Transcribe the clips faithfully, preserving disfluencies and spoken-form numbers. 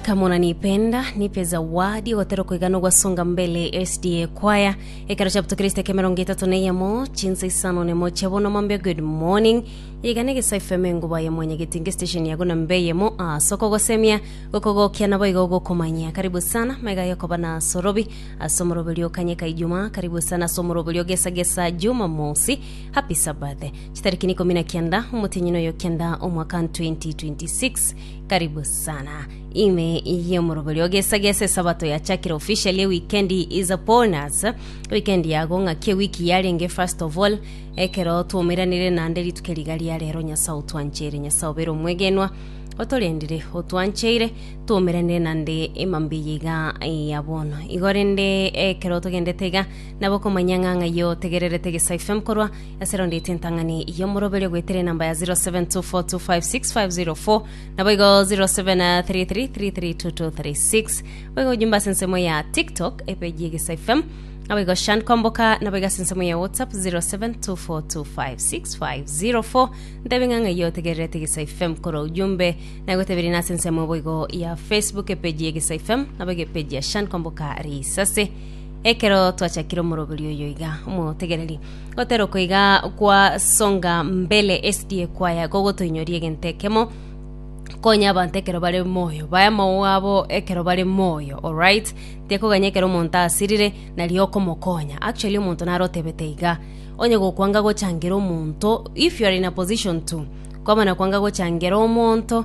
Kama unanipenda nipe zawadi watero kuigano gwa songa mbele S D A choir ekaro chapto Kriste kemeronge tatoneye mo chinsa isano ne mo chabono mambia good morning iganege saifemengo baye mwenye gitinge station yago na mbeye mo a soko gosemia gokogo kiana boigo gokomanya. Karibu sana mega yako bana sorobi asomorobelio kanyeka Ijumaa. Karibu sana somorobelio gesa gesa Juma mosi. Happy Sabbath. Chitariki niko mina kianda umutenyino yo kianda omwaka twenty twenty-six. Karibu sana ime iyo morobelio gesa gesa sabato ya chakira officially weekend is upon us. Weekend yago ngake wiki yarenge first of all ekero tuomeranire na nderi tukeligali ya rero nya sautu anchere nya saubero mwegenwa otolendire otwancheire tuomeranire na nde emambiyiga yabono igorende ekero tugendetega nabo komanyanga yo tegerere tege saifem korwa yaseronde tentangani iyo morobelio gwetere namba ya zero seven two four two five six five zero four nabo igo zero seven three three three three two two three six wego jumba sensemo ya TikTok epejige saifem Nabigo Shan Komboka, nabiga sensemo ya WhatsApp zero seven two four two five six five zero four. Ndabinga yo tegerete gisa F M koro ujumbe. Nagote birina sensemo boigo ya Facebook page gisa F M, nabige page ya Shan Komboka risase. Ekero tuacha kiro morobelio yoiga mo tegereli. Otero koiga kwa songa mbele S D A choir gogo to inyorie gentekemo. Konya bantekero bale moyo baya mawabo ekero bale moyo. All right, teko ganyekero monta asirire nalioko mokonya. Actually umuntu narotebeteiga onye go kwanga go changero umuntu if you are in a position to kwama na kwanga go changero umuntu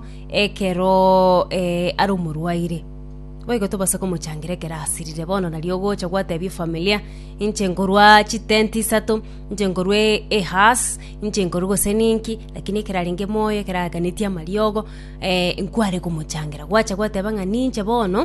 ekero eh arumurwaire boigo to basako mochangire kera asirire bono naliogo cha gwatebi familia inchengorwa chitenti sato inchengorwe ehas inchengorwa seninki lakini keralinge moyo keraganitia maliogo eh inkware kumochangira gwacha gwatebanga ninche bono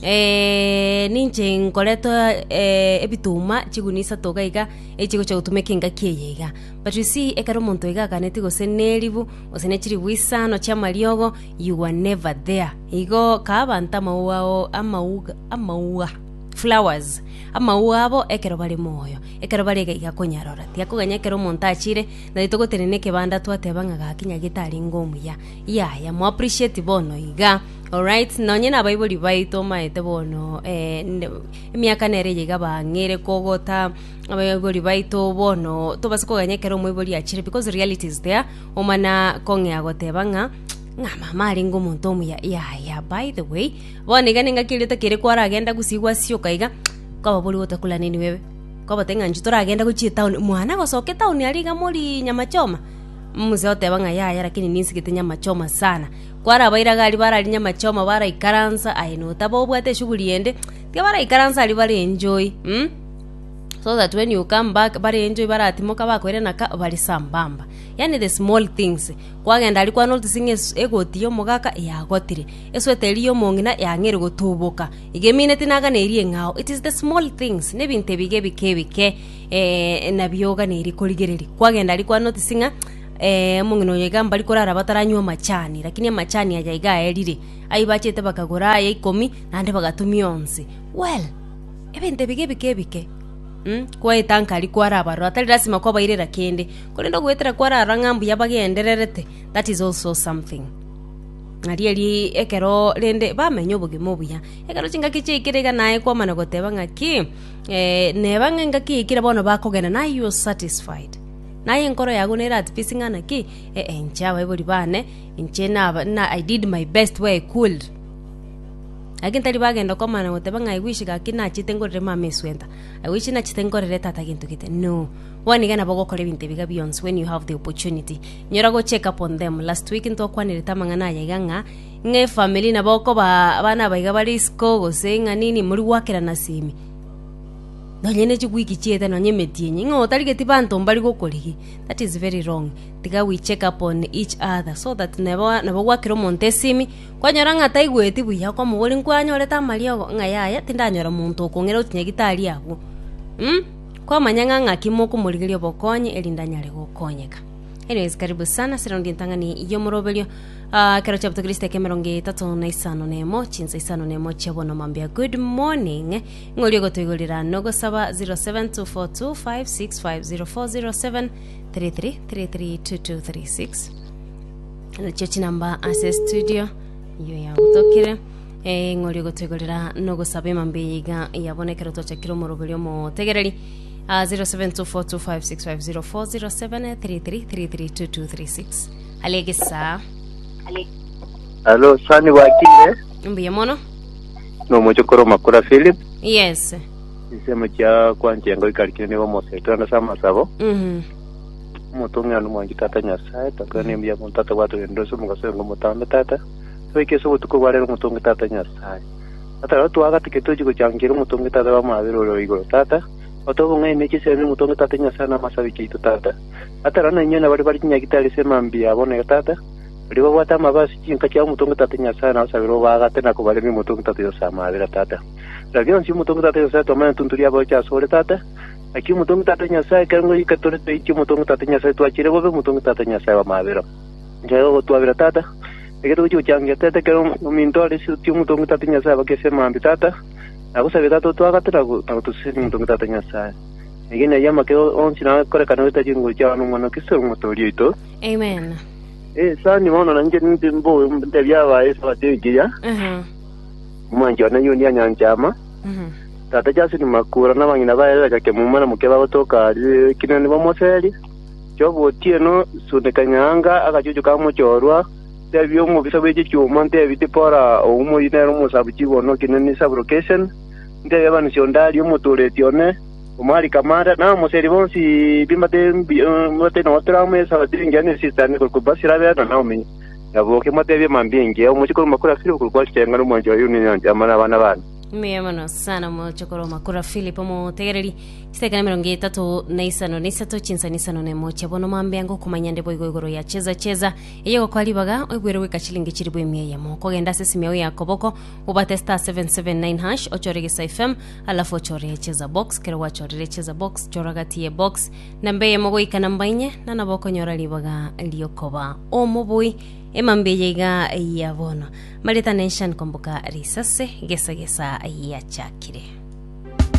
eh ninche ngoleto eh ebituma chigunisa togaiga echigo cha utumekinga kiyega but you see ekaro monto iga kaneti go seneribu osenechiri wisano cha maliogo you were never there igo kabanta mawao amauga amauga flowers amaua abo ekero bali moyo ekero bali ga konyarora tiako ganyekero montachire na litoko teneneke banda twatebanga gakinya gitari ngomu ya ya ya mo appreciate bono iga. All right, nonye na bible baito maete bono eh miaka nere yiga bangere kogota bible baito bono to basiko ganyekero mo bible achire because reality is there omana konge agotebanga ngama mari ngo muntu omu ya ya ya by the way bone gane ngakirete kire kwara agenda gusigwa sio kaiga kwa boli wotakula nini wewe kwa batenga njitora agenda guchi town mwana gosoke town aliga muri nyama choma muze otebanga ya ya lakini ninsikite nyama choma sana kwara baira gali bara nyama choma bara ikaranza aino tabobwate shughuli ende tia bara ikaranza ali bara enjoy hm so that when you come back bara enjoy bara atimoka bakwere naka bali sambamba yani the small things kwagenda alikuwa noticing egotiyo mogaka yagotire esweteriyo mongina yangere gotubuka igemine tinaga nerie ngao. It is the small things nebinte bige bike bike eh nabyoga neri koligereri kwagenda alikuwa noticing eh mongino yegamba likorara bataranywa machani lakini machani ajaiga elire aibachete bakagora ya ikomi nande bagatumionse well ebinte bige bike bike Mm, kwa itanka alikuwa rabaro atali rasima kwa bairera kende kolendo gwetera kwa rangambu yabagendererete. That is also something arieli ekero lende bamenyo bugimo buya ekero chinga kiche ikirega nae kwa mana gotebanga ki eh nebanga ngaki ikira bono bakogena na you satisfied naye nkoro yago nera atpisingana ki eh enchawa ibuli bane inchena na I did my best way I could agintari bagenda kwa mana gotebanga I wish ga kina chitengorere mame swenda I wish na chitengorere tata gintu kite no wani gana bogo kole binte biga beyond when you have the opportunity nyora go check up on them. Last week into kwa nilitamanga na yeganga nge family na boko ba bana baiga bali sko go senga nini muri wakera na simi nonyene chigwiki chieta nonye metienye ngo taligeti bantu mbali go koligi. That is very wrong. Tiga we check up on each other so that never never wakero montesimi kwa nyoranga taigweti buya kwa mugoli nkwanyo ta malio ngayaya tindanyora muntu okongera utinye gitari yago hm kwa manyanga ngakimoko muligirio bokonye elindanyale gokonyeka. Anyways, karibu sana sirondi ntangani iyo morobelio uh, kero chapto Kriste kemeronge tato na isano nemo chinsa isano nemo chebono mambia good morning ngolio gotoigolira nogo saba zero seven two four two five six five zero four zero seven three three three three two two three six na church number access studio yo ya utokire e ngori gotegorera no gusaba mambe iga yabonekera tochakiro mu rubiri mu tegereri a zero seven two four two five six five zero four zero seven three three three three two two three six alegesa Hello, Sani wakile mbiye mono no mochokoro makura Philip. Yes. Isema cha kwanje ngo ikarikire nibo mose twana sama sabo. Mhm. Mutunga no mwangi tata nyasaye takane mbiya muntata watu ndoso mugase ngo mutamba tata. Tweke so butuko bare mutunga tata nyasaye. Ata watu aga tiketo jiko changira mutunga tata wa mabiro ro igoro tata. Otobo ngai mechi se mutunga tata nyasaye na masabi kitu tata. Ata rana nyona bari bari nyagitali sema mbiya bone tata. Riba wata mabasi chinka cha mutunga tata nyasaye na sabiro baga tena ko bare mi mutunga tata yosama abira tata. Lagion si mutunga tata yosama toma tunturia ba cha sore tata. Aki mutunga tata nyasaye kango ikatore te iki mutunga tata nyasaye tuachire bobe mutunga tata nyasaye wa mabira. Njao tu abira tata. Egeto uchi uchangia tata kero mintore si tu mutunga tata nyasaye bakese mambi tata. Ako sabe tata tu agatera ko tu seni mutunga tata nyasaye. Egene yama ke on sina kore kana weta jingo cha no mono kiso mutori ito. Amen. Eh sani mono nanje ndimbo ndebya ba eso bategiya. Mhm. Manje na yoni anyanjama. Mhm. Tata jasi ni makura na bangina baera kake mumana mukeba botoka kinani bomoseri. Chobo tieno sunekanyanga akajuju kamo chorwa. Tebyo mu bisabeje cyuma nte bitipora umu yinero musabukibo no kinani sublocation. Nte yabani shondali umutule tione. Umari kamara na moseri bonsi bimate mate no traume sabatinga ni sistani ko basira bya na omi yaboke mate bya mambinge umuchiko makura fili ko kwachenga no mwanje yuni nyanja amana bana bana miyamano sana muchokoro makura Philip mu tegereri kitekana mirongo itatu na isano nisatu chinsa nisano ne mocha bono mambe yango kumanyande boigo igoro ya cheza cheza iyo ko alibaga ogwere wika chilingi chiribo imiye yamo ko genda sisi miyo ya koboko ubate star seven seven nine hash ochorege saifem alafu ochore cheza box kero wachore cheza box choragati box nambe yamo ikana mbainye na naboko nyora libaga liyokoba omubui emambe yega yabono maleta nation komboka risase gesa gesa ya chakire.